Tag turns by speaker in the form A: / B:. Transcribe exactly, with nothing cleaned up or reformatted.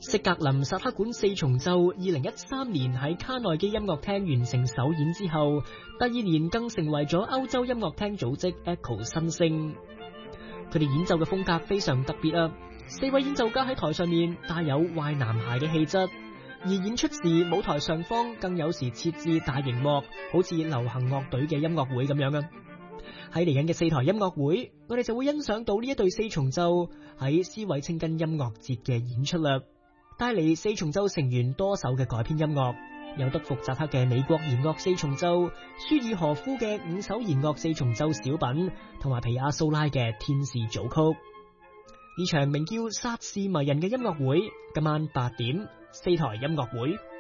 A: 色格林薩克館四重奏二零一三年喺卡內基音樂廳完成首演之後，第二年更成為咗歐洲音樂廳組織 Echo 新星。佢哋演奏嘅風格非常特別啊！四位演奏家喺台上面帶有壞男孩嘅氣質，而演出時舞台上方更有時設置大熒幕，好似流行樂隊嘅音樂會咁樣啊！喺嚟緊嘅四台音樂會，我哋就會欣賞到呢一對四重奏喺斯韋清根音樂節嘅演出啦，帶嚟四重奏成員多首嘅改編音樂，有德福扎克嘅美國弦樂四重奏、舒爾何夫嘅五首弦樂四重奏小品，同埋皮亞蘇拉嘅天使組曲。呢場名叫薩士迷人嘅音樂會，今晚八點四台音樂會。